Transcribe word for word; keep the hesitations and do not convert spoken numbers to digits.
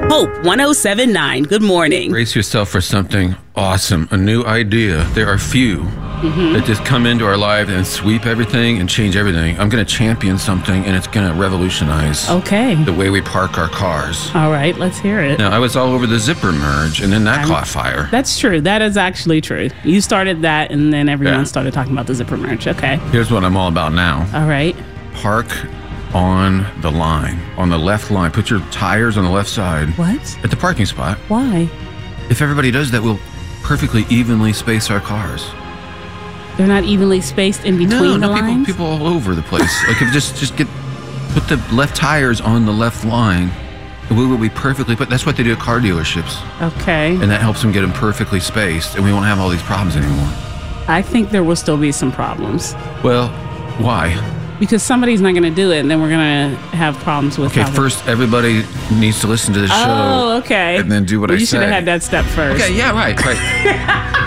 Hope one oh seven point nine. Good morning. Brace yourself for something awesome, a new idea. There are few mm-hmm. that just come into our life and sweep everything and change everything. I'm going to champion something, and it's going to revolutionize okay. the way we park our cars. All right, let's hear it. Now, I was all over the zipper merge, and then that I'm, caught fire. That's true. That is actually true. You started that, and then everyone yeah. started talking about the zipper merge. Okay. Here's what I'm all about now. All right. Park on the line, on the left line. Put your tires on the left side. What? At the parking spot. Why? If everybody does that, we'll perfectly evenly space our cars. They're not evenly spaced in between no, the no, lines? People, people all over the place. Like, if just just get put the left tires on the left line, and we will be perfectly put. That's what they do at car dealerships. Okay. And that helps them get them perfectly spaced, and we won't have all these problems anymore. I think there will still be some problems. Well, why? Because somebody's not going to do it, and then we're going to have problems with. Okay, first everybody needs to listen to the show. Oh, okay. And then do what well, I say. You should have had that step first. Okay, yeah, right, right.